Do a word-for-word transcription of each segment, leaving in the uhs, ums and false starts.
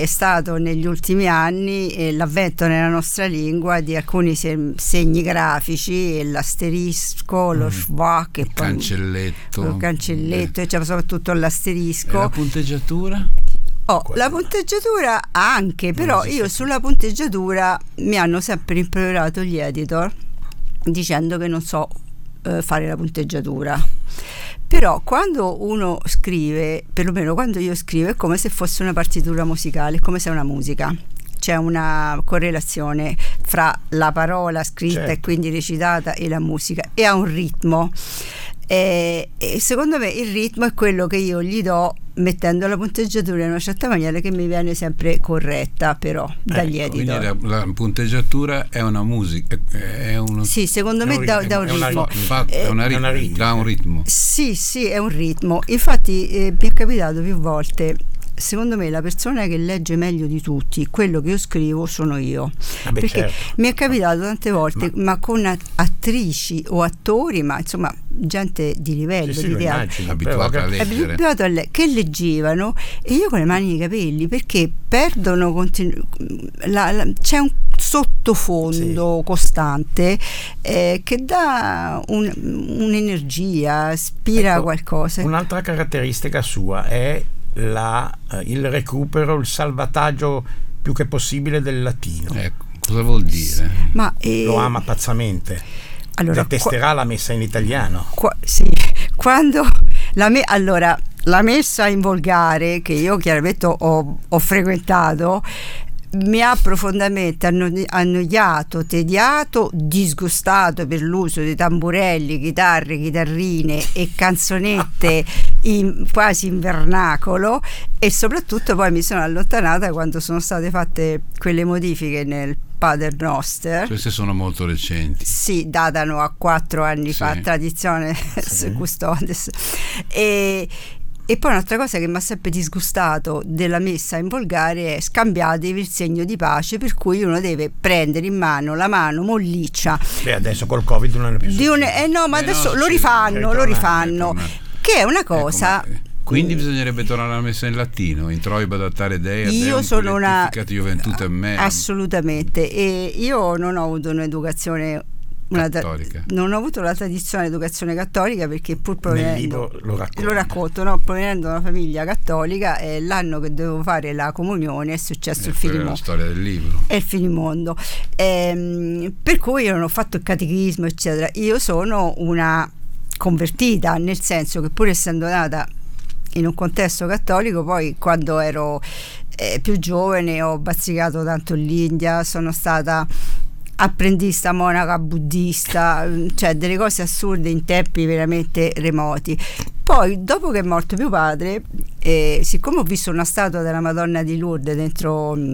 è stato negli ultimi anni eh, l'avvento nella nostra lingua di alcuni se- segni grafici, l'asterisco, lo schwa, che il poi, cancelletto, lo cancelletto, cioè soprattutto l'asterisco. E la punteggiatura? Oh, la punteggiatura anche, però io sulla punteggiatura mi hanno sempre rimproverato gli editor dicendo che non so eh, fare la punteggiatura. Però quando uno scrive, perlomeno quando io scrivo, è come se fosse una partitura musicale, è come se è una musica. C'è una correlazione fra la parola scritta, certo, e quindi recitata, e la musica, e ha un ritmo. E, e secondo me il ritmo è quello che io gli do mettendo la punteggiatura in una certa maniera che mi viene sempre corretta, però dagli ecco, editor. Quindi la, la punteggiatura è una musica, è uno, sì, secondo me dà un ritmo. È una ritmo, dà un ritmo. Sì, sì, è un ritmo. Infatti eh, mi è capitato più volte. Secondo me la persona che legge meglio di tutti quello che io scrivo sono io. Ah beh, perché certo. mi è capitato tante volte, ma, ma con attrici o attori, ma insomma gente di livello, sì, di sì, teatro, abituata a leggere, abituato a le- che leggevano, e io con le mani nei capelli, perché perdono continu- la, la, c'è un sottofondo sì. costante eh, che dà un, un'energia, ispira ecco, qualcosa. Un'altra caratteristica sua è La, eh, il recupero, il salvataggio più che possibile del latino. Ecco, cosa vuol dire? Ma, eh, lo ama pazzamente. Allora, detesterà qua, la messa in italiano. Qua, sì, quando la me, allora la messa in volgare, che io chiaramente ho, ho frequentato, mi ha profondamente annoiato, tediato, disgustato per l'uso di tamburelli, chitarre, chitarrine e canzonette in, quasi in vernacolo, e soprattutto poi mi sono allontanata quando sono state fatte quelle modifiche nel Pater Noster. Queste sono molto recenti. Sì, datano a quattro anni sì. fa, tradizione sì. custodes. E E poi un'altra cosa che mi ha sempre disgustato della messa in volgare è: scambiatevi il segno di pace, per cui uno deve prendere in mano la mano molliccia. Beh, adesso col Covid non è più di un, eh no, ma eh adesso no, lo sì, rifanno, lo rifanno, che è una cosa. Ecco, quindi bisognerebbe tornare alla messa in latino, introiba dattare dei, io sono una gioventù me. Assolutamente, e io non ho avuto un'educazione Una cattolica. Ta- non ho avuto la tradizione di educazione cattolica, perché pur provenendo lo racconto, lo racconto no? provenendo da una famiglia cattolica, eh, l'anno che dovevo fare la comunione è successo eh, il finimondo. È la storia del libro. È il finimondo. Ehm, per cui io non ho fatto il catechismo, eccetera. Io sono una convertita, nel senso che pur essendo nata in un contesto cattolico, poi quando ero eh, più giovane ho bazzicato tanto l'India, sono stata apprendista monaca buddista, cioè delle cose assurde in tempi veramente remoti. Poi dopo che è morto mio padre, eh, siccome ho visto una statua della Madonna di Lourdes dentro mh,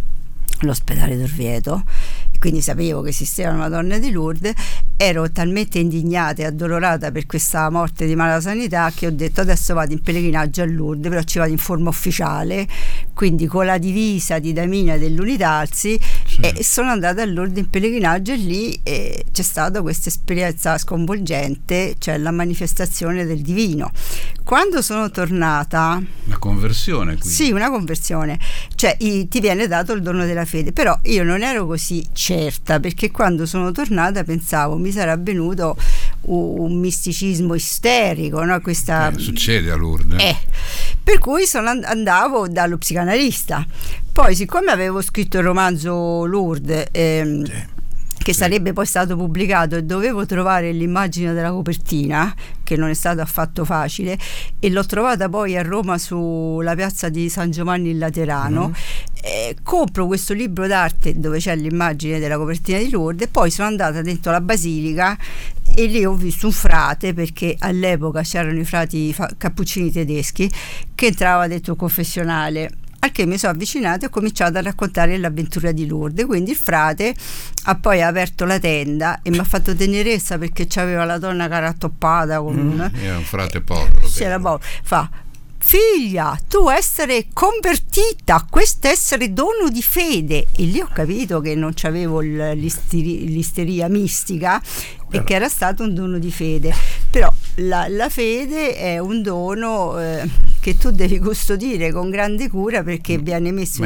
l'ospedale d'Orvieto, quindi sapevo che esisteva una Madonna di Lourdes, ero talmente indignata e addolorata per questa morte di mala sanità che ho detto: adesso vado in pellegrinaggio a Lourdes, però ci vado in forma ufficiale, quindi con la divisa di Damina dell'Unitalsi, sì. E sono andata a Lourdes in pellegrinaggio, e lì eh, c'è stata questa esperienza sconvolgente, cioè la manifestazione del divino. Quando sono tornata, una conversione, quindi. Sì, una conversione, cioè i, ti viene dato il dono della fede, però io non ero così certa, perché quando sono tornata pensavo mi sarà venuto un, un misticismo isterico, no? Questa eh, succede a Lourdes. Eh, per cui sono and- andavo dallo psicanalista. Poi, siccome avevo scritto il romanzo Lourdes, ehm, sì. che sì. sarebbe poi stato pubblicato, e dovevo trovare l'immagine della copertina, che non è stato affatto facile, e l'ho trovata poi a Roma sulla piazza di San Giovanni il Laterano. Mm-hmm. Eh, compro questo libro d'arte dove c'è l'immagine della copertina di Lourdes, e poi sono andata dentro la basilica e lì ho visto un frate, perché all'epoca c'erano i frati fa- cappuccini tedeschi, che entrava dentro il confessionale. Al che mi sono avvicinata e ho cominciato a raccontare l'avventura di Lourdes. Quindi il frate ha poi aperto la tenda e mi ha fatto tenerezza, perché c'aveva la donna carattoppata con mm, un, era un frate povero, eh, c'era povero. Fa: figlia, tu essere convertita, questo essere dono di fede. E lì ho capito che non c'avevo l'isteri- l'isteria mistica, e che era stato un dono di fede. Però la, la fede è un dono eh, che tu devi custodire con grande cura, perché viene messo Ma